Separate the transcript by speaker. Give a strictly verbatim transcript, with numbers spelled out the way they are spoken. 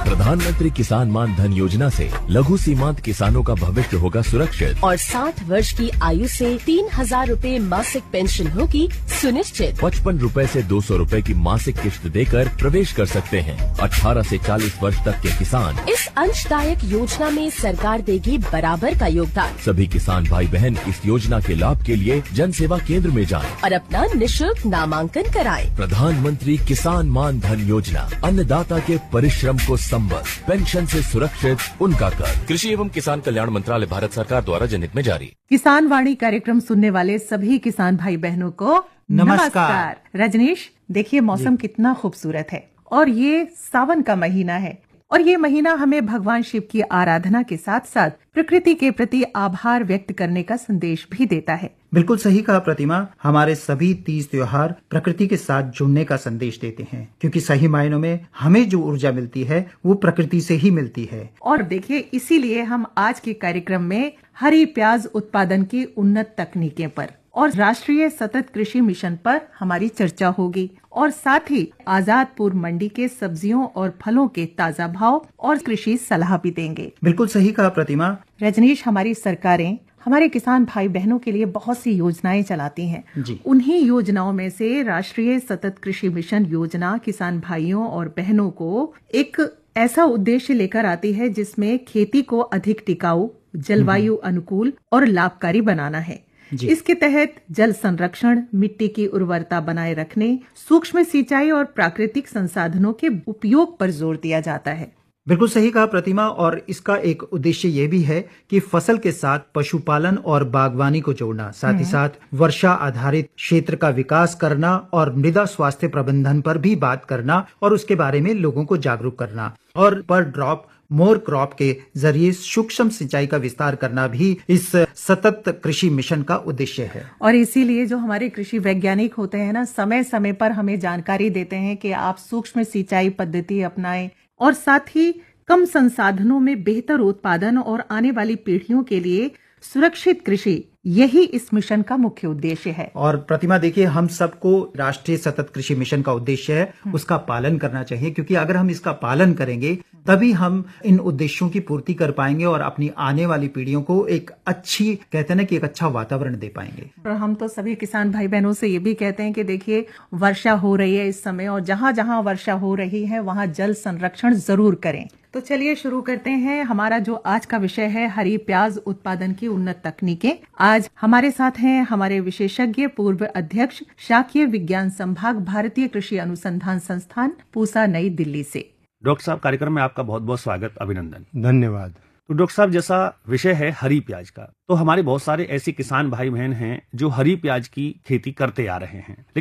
Speaker 1: प्रधानमंत्री किसान मान धन योजना से लघु सीमांत किसानों का भविष्य होगा सुरक्षित
Speaker 2: और साठ वर्ष की आयु से तीन हजार रूपए मासिक पेंशन होगी सुनिश्चित।
Speaker 1: पचपन रूपए से दो सौ रूपए की मासिक किश्त देकर प्रवेश कर सकते हैं। अठारह से चालीस वर्ष तक के किसान
Speaker 2: इस अंशदायक योजना में सरकार देगी बराबर का योगदान।
Speaker 1: सभी किसान भाई बहन इस योजना के लाभ के लिए जन सेवा केंद्र में जाएं
Speaker 2: और अपना निशुल्क नामांकन कराएं।
Speaker 1: प्रधानमंत्री किसान मान धन योजना अन्नदाता के परिश्रम को संबल, पेंशन से सुरक्षित उनका कर। कृषि एवं किसान कल्याण मंत्रालय, भारत सरकार द्वारा जनहित में जारी।
Speaker 3: किसान वाणी कार्यक्रम सुनने वाले सभी किसान भाई बहनों को
Speaker 4: नमस्कार।
Speaker 3: रजनीश, देखिए मौसम कितना खूबसूरत है और ये सावन का महीना है और ये महीना हमें भगवान शिव की आराधना के साथ साथ प्रकृति के प्रति आभार व्यक्त करने का संदेश भी देता है।
Speaker 4: बिल्कुल सही कहा प्रतिमा। हमारे सभी तीज त्योहार प्रकृति के साथ जुड़ने का संदेश देते हैं, क्योंकि सही मायनों में हमें जो ऊर्जा मिलती है वो प्रकृति से ही मिलती है।
Speaker 3: और देखिए, इसीलिए हम आज के कार्यक्रम में हरी प्याज उत्पादन की उन्नत तकनीकें पर और राष्ट्रीय सतत कृषि मिशन पर हमारी चर्चा होगी और साथ ही आजादपुर मंडी के सब्जियों और फलों के ताजा भाव और कृषि सलाह भी देंगे।
Speaker 4: बिल्कुल सही कहा प्रतिमा।
Speaker 3: रजनीश, हमारी सरकारें हमारे किसान भाई बहनों के लिए बहुत सी योजनाएं चलाती हैं।
Speaker 4: जी।
Speaker 3: उन्हीं योजनाओं में से राष्ट्रीय सतत कृषि मिशन योजना किसान भाइयों और बहनों को एक ऐसा उद्देश्य लेकर आती है जिसमें खेती को अधिक टिकाऊ, जलवायु अनुकूल और लाभकारी बनाना है। इसके तहत जल संरक्षण, मिट्टी की उर्वरता बनाए रखने, सूक्ष्म सिंचाई और प्राकृतिक संसाधनों के उपयोग पर जोर दिया जाता है।
Speaker 4: बिल्कुल सही कहा प्रतिमा। और इसका एक उद्देश्य ये भी है कि फसल के साथ पशुपालन और बागवानी को जोड़ना, साथ ही साथ वर्षा आधारित क्षेत्र का विकास करना और मृदा स्वास्थ्य प्रबंधन पर भी बात करना और उसके बारे में लोगों को जागरूक करना और पर ड्रॉप मोर क्रॉप के जरिए सूक्ष्म सिंचाई का विस्तार करना भी इस सतत कृषि मिशन का उद्देश्य है।
Speaker 3: और इसीलिए जो हमारे कृषि वैज्ञानिक होते हैं ना, समय समय पर हमें जानकारी देते हैं कि आप सूक्ष्म सिंचाई पद्धति अपनाएं और साथ ही कम संसाधनों में बेहतर उत्पादन और आने वाली पीढ़ियों के लिए सुरक्षित कृषि, यही इस मिशन का मुख्य उद्देश्य है।
Speaker 4: और प्रतिमा देखिए, हम सबको राष्ट्रीय सतत कृषि मिशन का उद्देश्य है उसका पालन करना चाहिए, क्योंकि अगर हम इसका पालन करेंगे तभी हम इन उद्देश्यों की पूर्ति कर पाएंगे और अपनी आने वाली पीढ़ियों को एक अच्छी, कहते हैं ना कि एक अच्छा वातावरण दे पाएंगे।
Speaker 3: और हम तो सभी किसान भाई बहनों से ये भी कहते हैं कि देखिए, वर्षा हो रही है इस समय और जहां जहां वर्षा हो रही है वहां जल संरक्षण जरूर करें। तो चलिए शुरू करते हैं। हमारा जो आज का विषय है हरी प्याज उत्पादन की उन्नत तकनीकें। आज हमारे साथ हैं हमारे विशेषज्ञ, पूर्व अध्यक्ष, शाकीय विज्ञान संभाग, भारतीय कृषि अनुसंधान संस्थान, पूसा, नई दिल्ली से।
Speaker 5: डॉक्टर साहब, कार्यक्रम में आपका बहुत बहुत स्वागत, अभिनंदन।
Speaker 6: धन्यवाद।
Speaker 5: तो डॉक्टर साहब, जैसा विषय है हरी प्याज का, तो हमारे बहुत सारे ऐसे किसान भाई बहन हैं जो हरी प्याज की खेती करते आ रहे हैं,